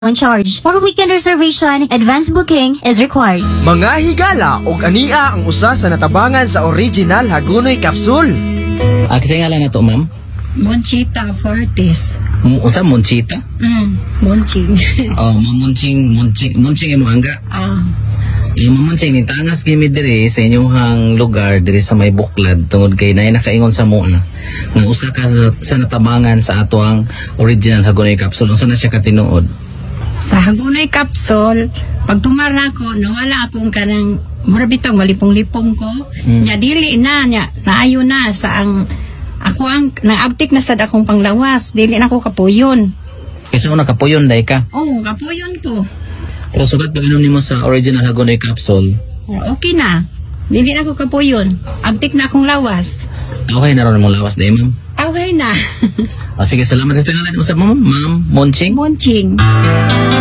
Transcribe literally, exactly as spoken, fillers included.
in charge. For weekend reservation, advance booking is required. Mga higala og ania ang usa sa natabangan sa original Hagonoy Capsule. Ah, kasi nga lang na to, ma'am? Monchita Fortis. M- Usa, Monchita? Mm, Monching. Oh, mamunching, munching, munching imo angga. Ah, Yung mamunching, ni tangas gimi diri sa inyong lugar, diri sa may buklad, tungod kay na nakaingon sa mua, nga usa ka sa, sa natabangan sa ato ang original Hagonoy Capsule. Unsa na siya katinuod? sa Hagonoy Capsule, pag tumara ko, nawala akong kanang murabitong malipong-lipong ko. Mm. Nya dili na, nya, naayo na sa ang, ako ang, naabtik na sad akong panglawas. Dili na ako kapuyon. Kasi una kapuyon, day ka. Oh, kapuyon ko. Pero sugat pag inom nimo sa original Hagonoy Capsule, Oh, okay na. Dili na ako kapuyon. Abtik na akong lawas. okay na ron mong lawas, day, ma'am. Okay na. O sige, salamat sa tingalan. Usap mo, ma'am, Monching. Monching.